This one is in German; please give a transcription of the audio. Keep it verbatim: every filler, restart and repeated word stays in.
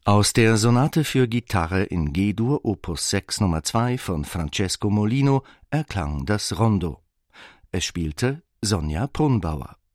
Aus der Sonate für Gitarre in G-Dur Opus sechs Nummer zwei von Francesco Molino erklang das Rondo. Es spielte Sonja Brunbauer.